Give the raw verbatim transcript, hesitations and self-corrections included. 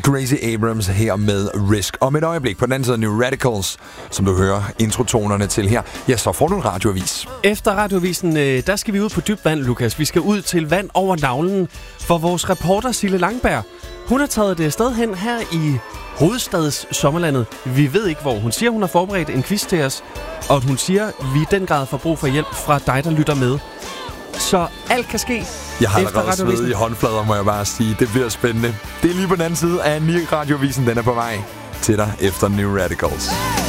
Gracie Abrams her med Risk. Om et øjeblik på den anden side af New Radicals, som du hører introtonerne til her, ja, så får du en radioavis. Efter radioavisen, der skal vi ud på dybt vand, Lukas. Vi skal ud til vand over navlen for vores reporter Sille Langberg. Hun har taget det sted hen her i hovedstads sommerlandet. Vi ved ikke hvor. Hun siger, hun har forberedt en quiz til os, og hun siger, vi i den grad får brug for hjælp fra dig, der lytter med. Så alt kan ske. Jeg har allerede svedet i håndflader, må jeg bare sige. Det bliver spændende. Det er lige på den anden side af New Radioavisen. Den er på vej til dig efter New Radicals.